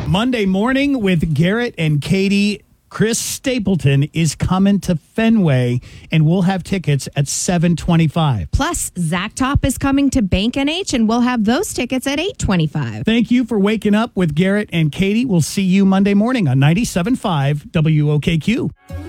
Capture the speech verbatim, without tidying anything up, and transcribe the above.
Monday morning with Garrett and Katie. Chris Stapleton is coming to Fenway, and we'll have tickets at seven twenty-five. Plus, Zach Top is coming to Bank N H, and we'll have those tickets at eight twenty-five. Thank you for waking up with Garrett and Katie. We'll see you Monday morning on ninety-seven point five W O K Q.